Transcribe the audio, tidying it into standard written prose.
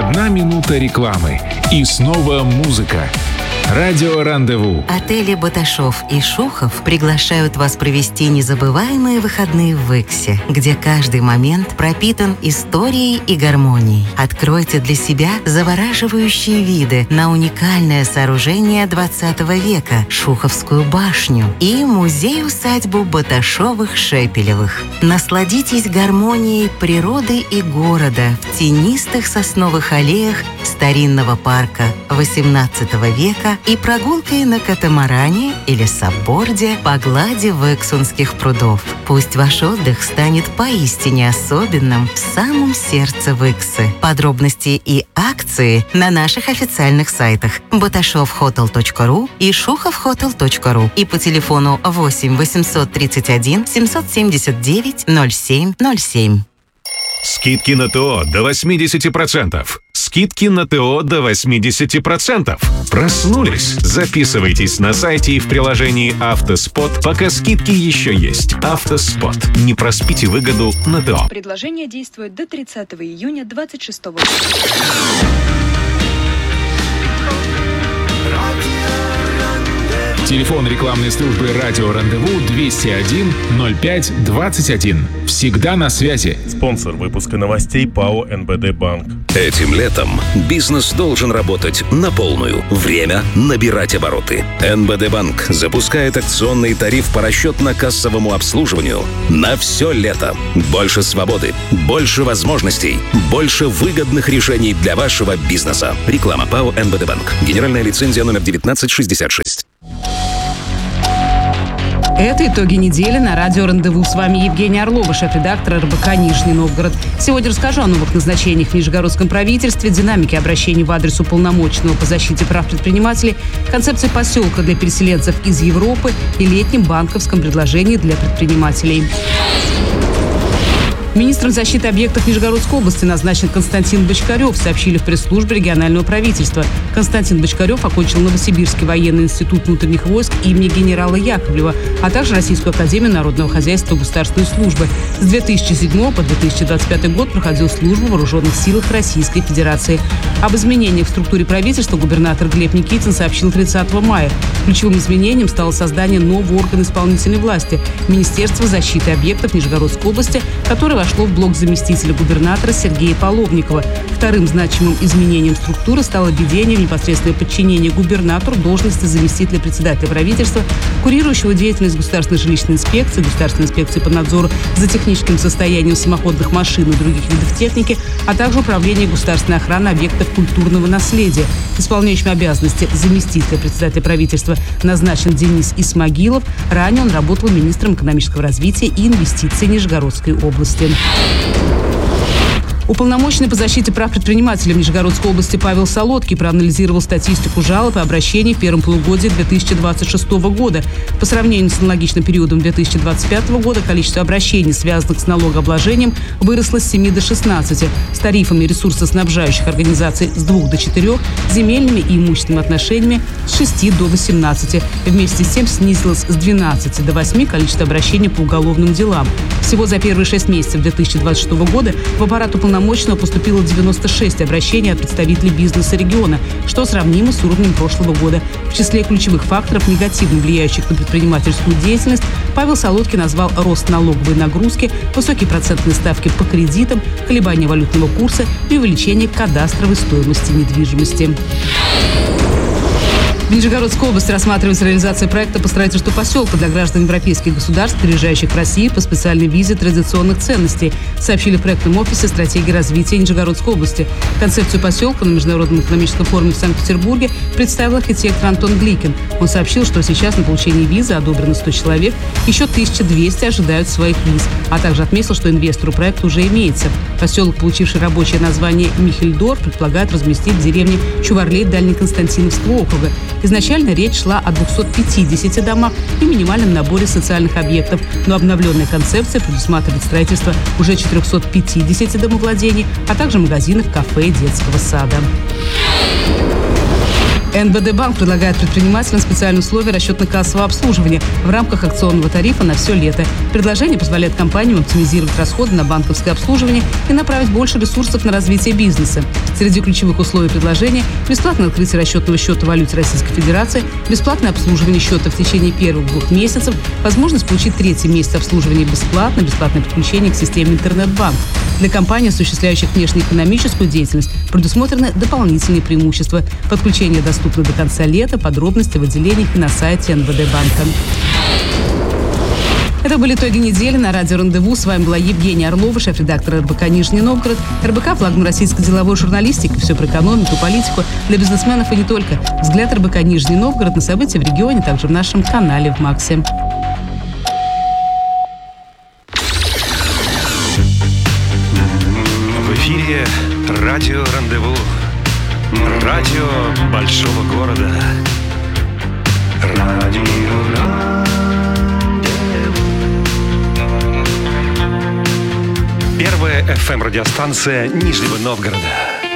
1 минута рекламы. И снова музыка. Радио «Рандеву». Отели «Баташов» и «Шухов» приглашают вас провести незабываемые выходные в Иксе, где каждый момент пропитан историей и гармонией. Откройте для себя завораживающие виды на уникальное сооружение 20 века – Шуховскую башню и музей-усадьбу Баташовых-Шепелевых. Насладитесь гармонией природы и города в тенистых сосновых аллеях старинного парка XVIII века и прогулкой на катамаране или сапборде по глади Выксунских прудов. Пусть ваш отдых станет поистине особенным в самом сердце Выксы. Подробности и акции на наших официальных сайтах batashofhotel.ru и shuhovhotel.ru и по телефону 8 831 779 0707. Скидки на ТО до 80%. Скидки на ТО до 80%. Проснулись? Записывайтесь на сайте и в приложении «Автоспот», пока скидки еще есть. «Автоспот». Не проспите выгоду на ТО. Предложение действует до 30 июня 2026 года. Телефон рекламной службы «Радио Рандеву» 201 05 21. Всегда на связи. Спонсор выпуска новостей ПАО «НБД Банк». Этим летом бизнес должен работать на полную. Время набирать обороты. НБД Банк запускает акционный тариф по расчетно-кассовому обслуживанию на все лето. Больше свободы, больше возможностей, больше выгодных решений для вашего бизнеса. Реклама ПАО «НБД Банк». Генеральная лицензия номер 1966. Это итоги недели на радио «Рандеву». С вами Евгения Орлова, шеф-редактор РБК «Нижний Новгород». Сегодня расскажу о новых назначениях в Нижегородском правительстве, динамике обращений в адрес уполномоченного по защите прав предпринимателей, концепции поселка для переселенцев из Европы и летнем банковском предложении для предпринимателей. Министром защиты объектов Нижегородской области назначен Константин Бочкарев, сообщили в пресс-службе регионального правительства. Константин Бочкарев окончил Новосибирский военный институт внутренних войск имени генерала Яковлева, а также Российскую академию народного хозяйства и государственной службы. С 2007 по 2025 год проходил службу в вооруженных силах Российской Федерации. Об изменениях в структуре правительства губернатор Глеб Никитин сообщил 30 мая. Ключевым изменением стало создание нового органа исполнительной власти – Министерства защиты объектов Нижегородской области, которое вошло в блок заместителя губернатора Сергея Половникова. Вторым значимым изменением структуры стало введение в непосредственное подчинение губернатору должности заместителя председателя правительства, курирующего деятельность Государственной жилищной инспекции, Государственной инспекции по надзору за техническим состоянием самоходных машин и других видов техники, а также управление государственной охраны объектов культурного наследия. Исполняющим обязанности заместителя председателя правительства назначен Денис Исмагилов. Ранее он работал министром экономического развития и инвестиций Нижегородской области. Уполномоченный по защите прав предпринимателей в Нижегородской области Павел Солодкий проанализировал статистику жалоб и обращений в первом полугодии 2026 года. По сравнению с аналогичным периодом 2025 года количество обращений, связанных с налогообложением, выросло с 7 до 16, с тарифами ресурсоснабжающих организаций с 2 до 4, земельными и имущественными отношениями с 6 до 18. Вместе с тем снизилось с 12 до 8 количество обращений по уголовным делам. Всего за первые 6 месяцев 2026 года в аппарат уполномоченного поступило 96 обращений от представителей бизнеса региона, что сравнимо с уровнем прошлого года. В числе ключевых факторов, негативно влияющих на предпринимательскую деятельность, Павел Солодкий назвал рост налоговой нагрузки, высокие процентные ставки по кредитам, колебания валютного курса и увеличение кадастровой стоимости недвижимости. В Нижегородской области рассматривается реализация проекта по строительству поселка для граждан европейских государств, приезжающих в Россию по специальной визе традиционных ценностей, сообщили в проектном офисе стратегии развития Нижегородской области. Концепцию поселка на Международном экономическом форуме в Санкт-Петербурге представил архитектор Антон Гликин. Он сообщил, что сейчас на получение визы одобрено 100 человек, еще 1200 ожидают своих виз, а также отметил, что инвестору проекта уже имеется. Поселок, получивший рабочее название Михельдорф, предполагает разместить в деревне Чуварлей Дальнеконстантиновского округа. Изначально речь шла о 250 домах и минимальном наборе социальных объектов, но обновленная концепция предусматривает строительство уже 450 домовладений, а также магазинов, кафе и детского сада. НБД банк предлагает предпринимателям специальные условия расчетно-кассового обслуживания в рамках акционного тарифа на все лето. Предложение позволяет компаниям оптимизировать расходы на банковское обслуживание и направить больше ресурсов на развитие бизнеса. Среди ключевых условий предложения – бесплатное открытие расчетного счета в валюте Российской Федерации, бесплатное обслуживание счета в течение первых 2 месяцев, возможность получить 3-й месяц обслуживания бесплатно, бесплатное подключение к системе интернет-банк. Для компаний, осуществляющих внешнеэкономическую деятельность, предусмотрены дополнительные преимущества. Подключение доступно до конца лета. Подробности в отделениях и на сайте НБД банка. Это были итоги недели на радио «Рандеву». С вами была Евгения Орлова, шеф-редактор РБК «Нижний Новгород». РБК – флагман российской деловой журналистики. Все про экономику, политику для бизнесменов и не только. Взгляд РБК «Нижний Новгород» на события в регионе, также в нашем канале в Максе. В эфире радио «Рандеву». Радио большого города. Радио «Рандеву». Первая FM-радиостанция Нижнего Новгорода.